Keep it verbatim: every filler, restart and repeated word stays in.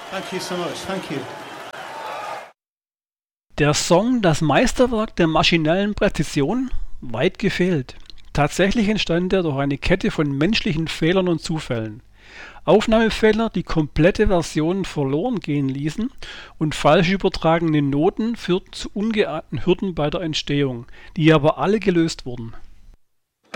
Thank you so much. Thank you. Der Song Das Meisterwerk der maschinellen Präzision? Weit gefehlt. Tatsächlich entstand er durch eine Kette von menschlichen Fehlern und Zufällen. Aufnahmefehler, die komplette Versionen verloren gehen ließen, und falsch übertragene Noten führten zu ungeahnten Hürden bei der Entstehung, die aber alle gelöst wurden.